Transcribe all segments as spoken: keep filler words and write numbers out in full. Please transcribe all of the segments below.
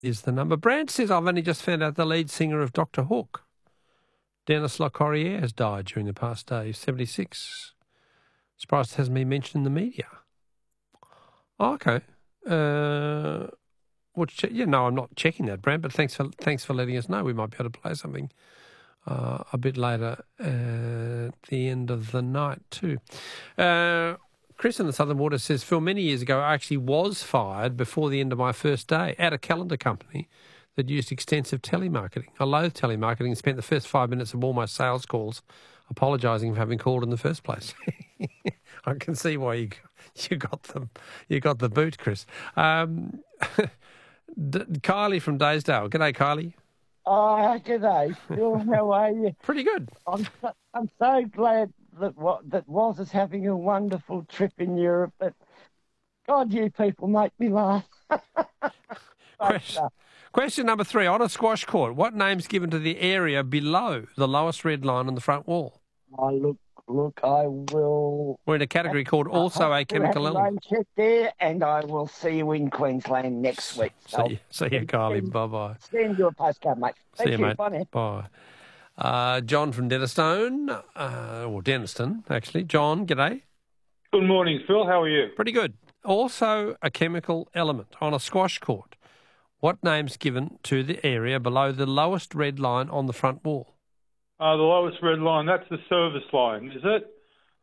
is the number. Brand says, I've only just found out the lead singer of Doctor Hook, Dennis Locorriere, has died during the past day. He's seventy-six. Surprised it hasn't been mentioned in the media. Oh, okay. Uh, which, yeah, no, I'm not checking that, Brand, but thanks for thanks for letting us know. We might be able to play something uh, a bit later uh, at the end of the night too. Uh, Chris in the Southern Water says, Phil, many years ago I actually was fired before the end of my first day at a calendar company that used extensive telemarketing. I loathed telemarketing and spent the first five minutes of all my sales calls apologising for having called in the first place. I can see why you you got them. You got the boot, Chris. Um, D- Kylie from Daysdale. G'day, Kylie. Oh, g'day, Phil. How are you? Pretty good. I'm so, I'm so glad that what that Woz is having a wonderful trip in Europe. But God, you people make me laugh. Question, question number three. On a squash court, what name's given to the area below the lowest red line on the front wall? Oh, look, look, I will... We're in a category called also a chemical element. Check there, and I will see you in Queensland next week. So see you, see you Kylie. Bye-bye. Send you a postcard, mate. Thank see you, you, mate. Bye now. Bye. Uh, John from Denistone, uh, or Denniston, actually. John, g'day. Good morning, Phil. How are you? Pretty good. Also a chemical element on a squash court. What name's given to the area below the lowest red line on the front wall? Uh, the lowest red line, that's the service line, is it?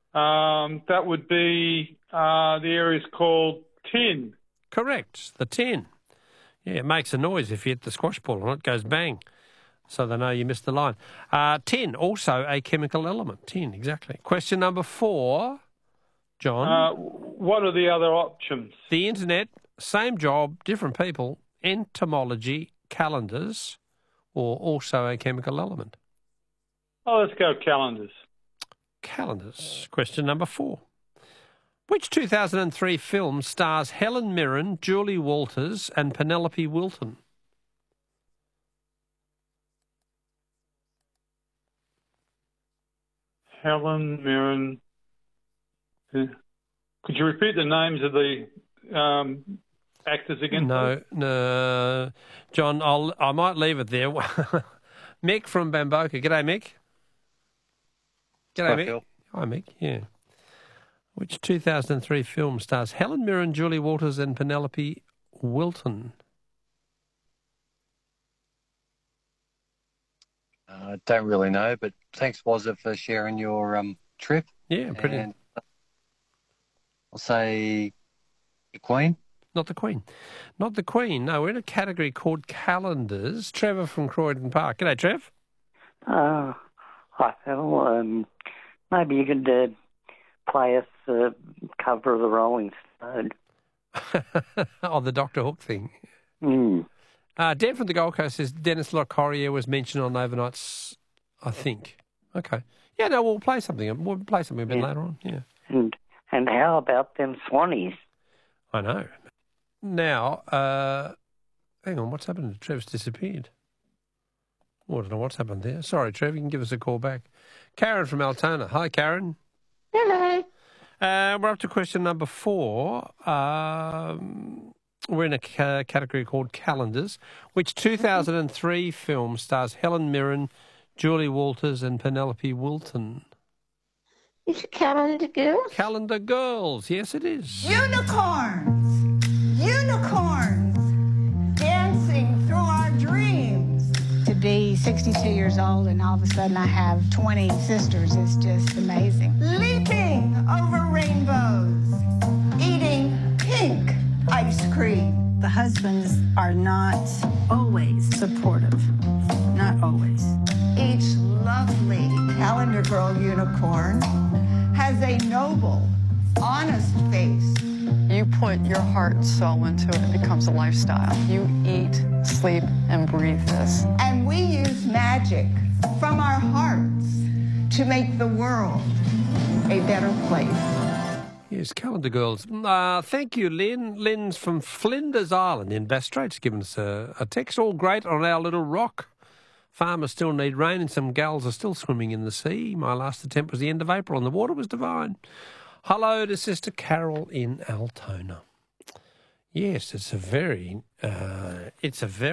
Um, that would be, uh, the area's called tin. Correct, the tin. Yeah, it makes a noise if you hit the squash ball on it. It goes bang, so they know you missed the line. Uh, tin, also a chemical element. Tin, exactly. Question number four, John. Uh, what are the other options? The internet, same job, different people, entomology, calendars, or also a chemical element. Oh, let's go calendars. Calendars. Question number four. Which two thousand three film stars Helen Mirren, Julie Walters and Penelope Wilton? Helen Mirren. Could you repeat the names of the um, actors again? No, please? no. John, I'll, I might leave it there. Mick from Bamboka. G'day, Mick. G'day, Hi, Mick. Phil. Hi, Mick. Yeah. Which two thousand three film stars Helen Mirren, Julie Walters and Penelope Wilton? I uh, don't really know, but thanks, Wazza, for sharing your um, trip. Yeah, pretty. And I'll say the Queen. Not the Queen. Not the Queen. No, we're in a category called calendars. Trevor from Croydon Park. G'day, Trev. Uh, hi, Phil. Um, maybe you could uh, play us the cover of the Rolling Stone. Oh, the Doctor Hook thing. Mm. Uh, Dan from the Gold Coast says Dennis Locorriere was mentioned on Overnights, I think. Okay. Yeah, no, we'll play something. We'll play something a bit Yeah. later on. Yeah. And and how about them Swannies? I know. Now, uh, hang on, what's happened? Trev's disappeared. Oh, I don't know what's happened there. Sorry, Trev, you can give us a call back. Karen from Altona. Hi, Karen. Hello. Uh, we're up to question number four. Um, we're in a ca- category called calendars. Which two thousand three film stars Helen Mirren, Julie Walters and Penelope Wilton? It's Calendar Girls. Calendar Girls. Yes, it is. Unicorns! Unicorns! Dancing through our dreams. To be sixty-two years old and all of a sudden I have twenty sisters is just amazing. Leaping over rainbows. Eating pink ice cream. The husbands are not always supportive. Not always. Each lovely calendar girl unicorn has a noble, honest face. You put your heart and soul into it, it becomes a lifestyle. You eat, sleep, and breathe this. And we use magic from our hearts to make the world a better place. Yes, Calendar Girls. Uh, thank you, Lynn. Lynn's from Flinders Island in Bass Strait's given us a, a text. All great on our little rock. Farmers still need rain and some gulls are still swimming in the sea. My last attempt was the end of April and the water was divine. Hello to Sister Carol in Altona. Yes, it's a very, uh, it's a very